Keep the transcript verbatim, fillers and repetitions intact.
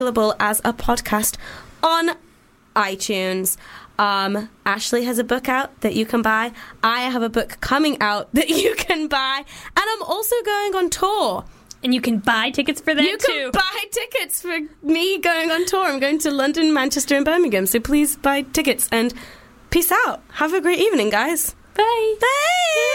available as a podcast on iTunes. Um, Ashley has a book out that you can buy. I have a book coming out that you can buy. And I'm also going on tour. And you can buy tickets for that, you too. You can buy tickets for me going on tour. I'm going to London, Manchester, and Birmingham. So please buy tickets. And peace out. Have a great evening, guys. Bye. Bye.